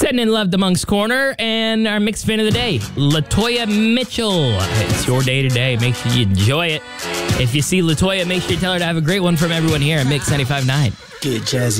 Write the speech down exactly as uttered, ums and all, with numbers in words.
Sending in love to Monk's Corner and our mixed fan of the day, Latoya Mitchell. It's your day today. Make sure you enjoy it. If you see Latoya, make sure you tell her to have a great one from everyone here at Mix ninety-five point nine. Get jazzy.